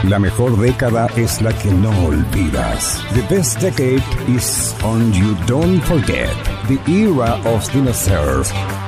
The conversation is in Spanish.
La mejor década es la que no olvidas. The best decade is one you don't forget. The era of dinosaurs